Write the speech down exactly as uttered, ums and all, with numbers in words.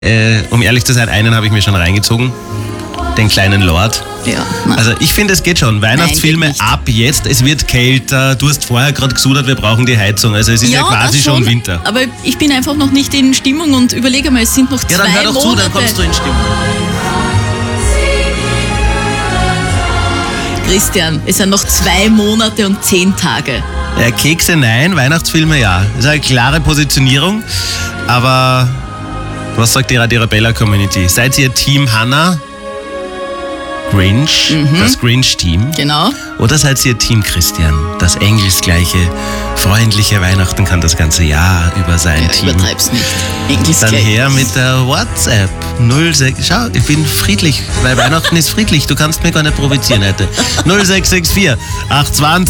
Äh, um ehrlich zu sein, einen habe ich mir schon reingezogen. Den kleinen Lord. Ja, nein. Also ich finde, es geht schon. Weihnachtsfilme Nein, geht nicht. ab jetzt. Es wird kälter. Du hast vorher gerade gesudert, wir brauchen die Heizung. Also es ist ja, Ja, quasi das schon schon, Winter. Aber ich bin einfach noch nicht in Stimmung und überlege mal, es sind noch Ja, zwei dann hör doch zu, Monate. dann kommst du in Stimmung. Christian, es sind noch zwei Monate und zehn Tage. Ja, Kekse nein, Weihnachtsfilme ja. Das ist eine klare Positionierung. Aber was sagt ihr, die Arabella-Community? Seid ihr Team Hannah? Grinch? Mhm. Das Grinch-Team? Genau. Oder seid ihr Team Christian? Das engelsgleiche, freundliche Weihnachten kann das ganze Jahr über sein Ja, Team. übertreib's nicht. Englisch Dann her mit der WhatsApp. null sechs, schau, ich bin friedlich, weil Weihnachten ist friedlich. Du kannst mir gar nicht provozieren heute. null sechs sechs vier acht zwei